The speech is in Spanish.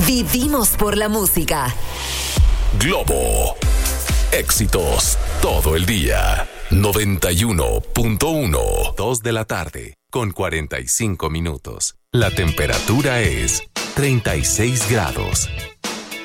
Vivimos por la música. Globo. Éxitos todo el día. 91.1. 2 de la tarde con 45 minutos. La temperatura es 36 grados.